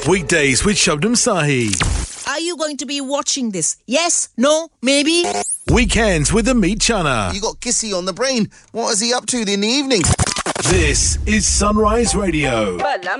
Weekdays with Shabnam Sahi. Are you going to be watching this? Yes? No? Maybe? Weekends with Amit Chana. You got Kissy on the brain. What is he up to in the evening? This is Sunrise Radio.